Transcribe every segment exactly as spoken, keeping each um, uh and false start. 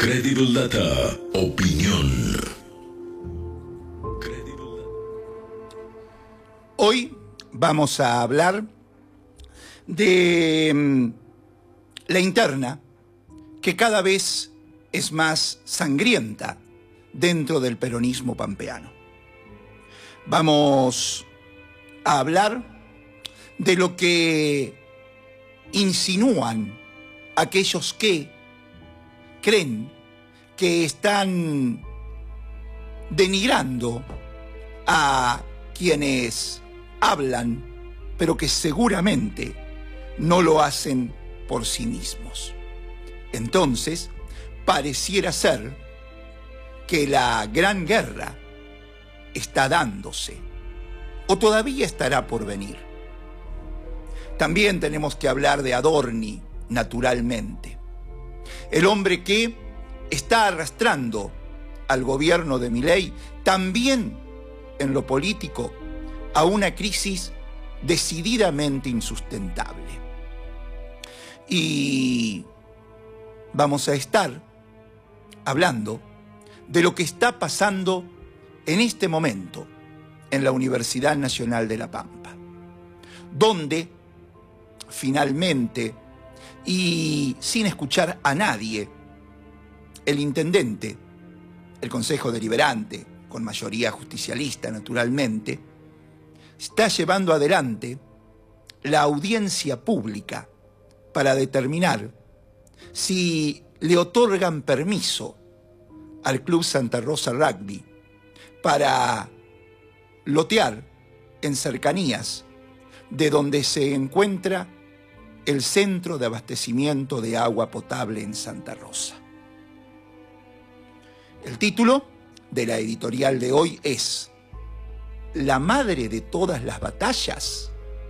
Credible Data, opinión. Hoy vamos a hablar de mm, la interna, que cada vez es más sangrienta dentro del peronismo pampeano. Vamos a hablar de lo que insinúan aquellos que creen que están denigrando a quienes hablan, pero que seguramente no lo hacen por sí mismos. Entonces, pareciera ser que la gran guerra está dándose, o todavía estará por venir. También tenemos que hablar de Adorni, naturalmente. El hombre que está arrastrando al gobierno de Milei, también en lo político, a una crisis decididamente insustentable. Y vamos a estar hablando de lo que está pasando en este momento en la Universidad Nacional de La Pampa, donde finalmente, y sin escuchar a nadie, el intendente, el Consejo Deliberante, con mayoría justicialista naturalmente, está llevando adelante la audiencia pública para determinar si le otorgan permiso al Club Santa Rosa Rugby para lotear en cercanías de donde se encuentra el centro de abastecimiento de agua potable en Santa Rosa. El título de la editorial de hoy es ¿La madre de todas las batallas?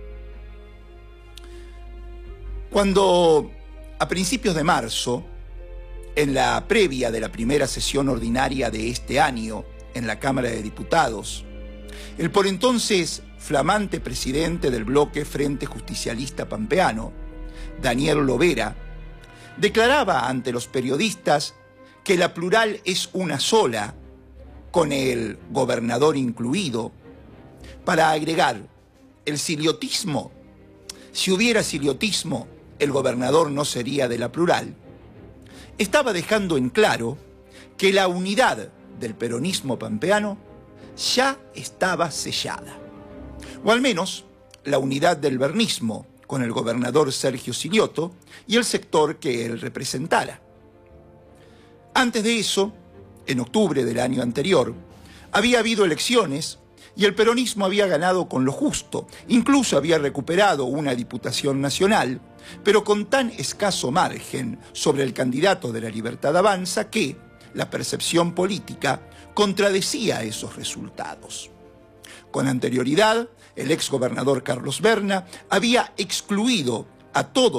Cuando a principios de marzo, en la previa de la primera sesión ordinaria de este año en la Cámara de Diputados, el por entonces flamante presidente del bloque Frente Justicialista Pampeano, Daniel Lovera, declaraba ante los periodistas que la plural es una sola, con el gobernador incluido, para agregar el siliotismo. Si hubiera siliotismo, el gobernador no sería de la plural. Estaba dejando en claro que la unidad del peronismo pampeano ya estaba sellada, o al menos la unidad del bernismo con el gobernador Sergio Silioto y el sector que él representara. Antes de eso, en octubre del año anterior, había habido elecciones y el peronismo había ganado con lo justo, incluso había recuperado una diputación nacional, pero con tan escaso margen sobre el candidato de la Libertad Avanza que la percepción política contradecía esos resultados. Con anterioridad, el exgobernador Carlos Berna había excluido a todos